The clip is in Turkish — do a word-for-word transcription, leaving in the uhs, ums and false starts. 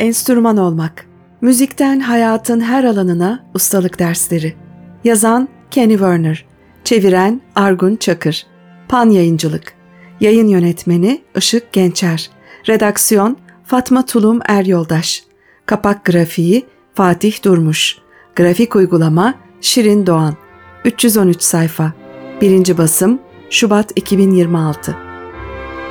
enstrüman olmak. Müzikten hayatın her alanına ustalık dersleri. Yazan Kenny Werner. Çeviren Argun Çakır. Pan Yayıncılık. Yayın yönetmeni Işık Gençer. Redaksiyon Fatma Tulum Eryoldaş. Kapak grafiği Fatih Durmuş. Grafik uygulama Şirin Doğan. üç yüz on üç sayfa. Birinci basım Şubat iki bin yirmi altı.